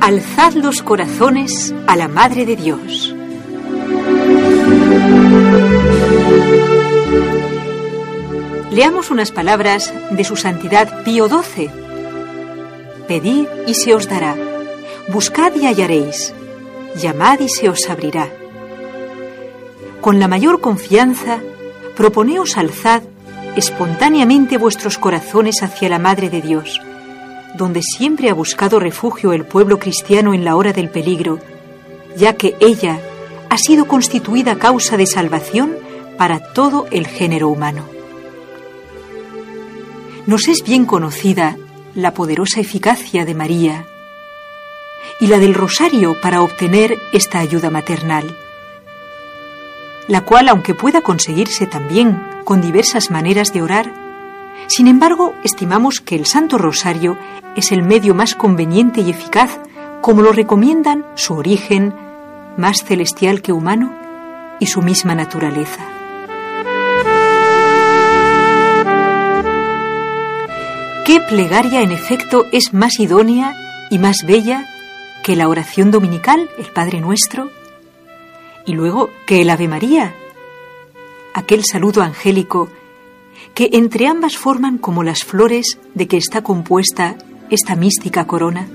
Alzad los corazones a la Madre de Dios. Leamos unas palabras de su Santidad Pío XII. Pedid y se os dará, buscad y hallaréis, llamad y se os abrirá. Con la mayor confianza, proponeos alzad espontáneamente vuestros corazones hacia la Madre de Dios, donde siempre ha buscado refugio el pueblo cristiano en la hora del peligro, ya que ella ha sido constituida causa de salvación para todo el género humano. Nos es bien conocida la poderosa eficacia de María y la del rosario para obtener esta ayuda maternal, la cual, aunque pueda conseguirse también con diversas maneras de orar, sin embargo, estimamos que el Santo Rosario es el medio más conveniente y eficaz, como lo recomiendan su origen, más celestial que humano, y su misma naturaleza. ¿Qué plegaria, en efecto, es más idónea y más bella que la oración dominical, el Padre Nuestro? Y luego que el Ave María, aquel saludo angélico que entre ambas forman como las flores de que está compuesta esta mística corona.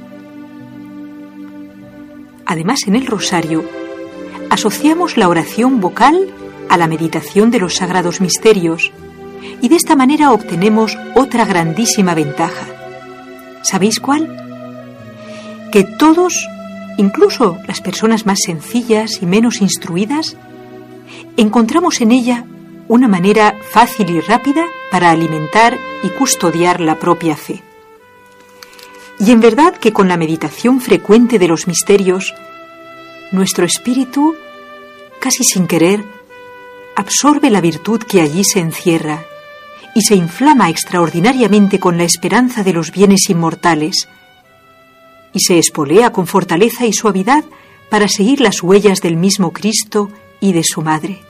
Además, en el rosario asociamos la oración vocal a la meditación de los sagrados misterios y de esta manera obtenemos otra grandísima ventaja. ¿Sabéis cuál? Que todos, incluso las personas más sencillas y menos instruidas, encontramos en ella una manera fácil y rápida para alimentar y custodiar la propia fe. Y en verdad que con la meditación frecuente de los misterios, nuestro espíritu, casi sin querer, absorbe la virtud que allí se encierra y se inflama extraordinariamente con la esperanza de los bienes inmortales y se espolea con fortaleza y suavidad para seguir las huellas del mismo Cristo y de su Madre.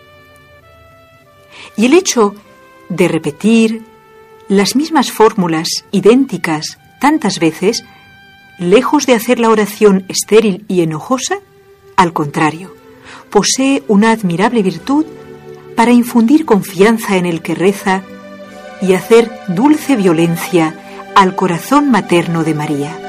Y el hecho de repetir las mismas fórmulas idénticas tantas veces, lejos de hacer la oración estéril y enojosa, al contrario, posee una admirable virtud para infundir confianza en el que reza y hacer dulce violencia al corazón materno de María.